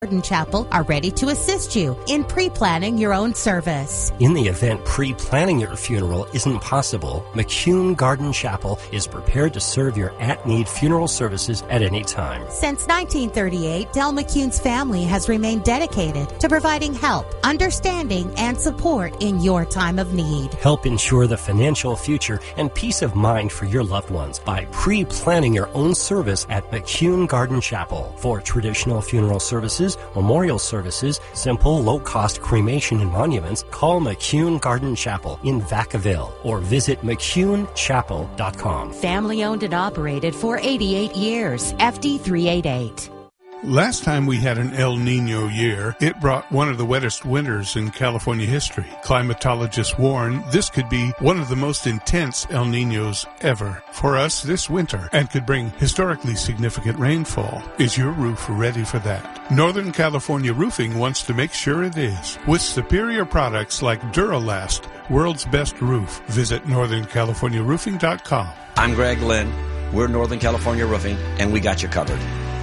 Garden Chapel are ready to assist you in pre-planning your own service. In the event pre-planning your funeral isn't possible, McCune Garden Chapel is prepared to serve your at-need funeral services at any time. Since 1938, Del McCune's family has remained dedicated to providing help, understanding, and support in your time of need. Help ensure the financial future and peace of mind for your loved ones by pre-planning your own service at McCune Garden Chapel. For traditional funeral services, memorial services, simple, low-cost cremation and monuments, call McCune Garden Chapel in Vacaville or visit McCuneChapel.com. Family owned and operated for 88 years. FD 388. Last time we had an El Nino year, it brought one of the wettest winters in California history. Climatologists warn this could be one of the most intense El Ninos ever for us this winter and could bring historically significant rainfall. Is your roof ready for that? Northern California Roofing wants to make sure it is. With superior products like Duralast, world's best roof. Visit NorthernCaliforniaRoofing.com. I'm Greg Lynn. We're Northern California Roofing, and we got you covered.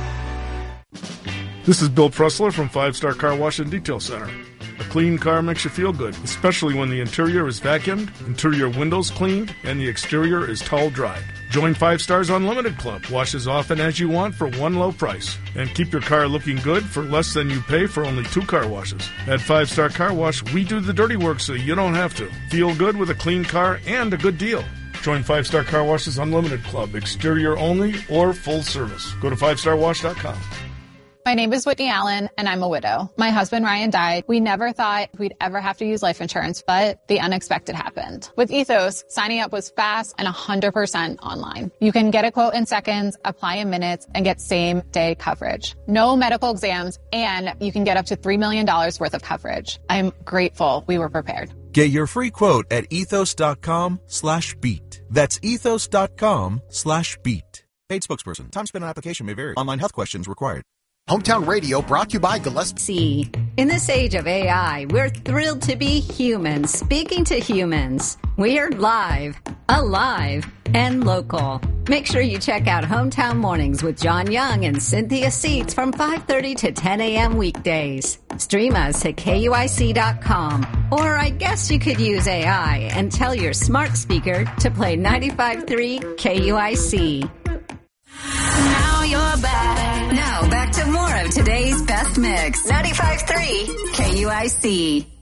This is Bill Pressler from 5-Star Car Wash and Detail Center. A clean car makes you feel good, especially when the interior is vacuumed, interior windows cleaned, and the exterior is towel dried. Join 5 Stars Unlimited Club. Wash as often as you want for one low price. And keep your car looking good for less than you pay for only 2 car washes. At 5-Star Car Wash, we do the dirty work so you don't have to. Feel good with a clean car and a good deal. Join 5-Star Car Wash's Unlimited Club, exterior only or full service. Go to 5starwash.com. My name is Whitney Allen, and I'm a widow. My husband, Ryan, died. We never thought we'd ever have to use life insurance, but the unexpected happened. With Ethos, signing up was fast and 100% online. You can get a quote in seconds, apply in minutes, and get same-day coverage. No medical exams, and you can get up to $3 million worth of coverage. I'm grateful we were prepared. Get your free quote at ethos.com/beat. That's ethos.com/beat. Paid spokesperson. Time spent on application may vary. Online health questions required. Hometown Radio brought to you by Gillespie. In this age of AI, we're thrilled to be humans speaking to humans. We're live, alive, and local. Make sure you check out Hometown Mornings with John Young and Cynthia Seats from 5:30 to 10 a.m. weekdays. Stream us at KUIC.com. Or I guess you could use AI and tell your smart speaker to play 95.3 KUIC. Now you're back. Now back to more of today's best mix. 95.3 KUIC.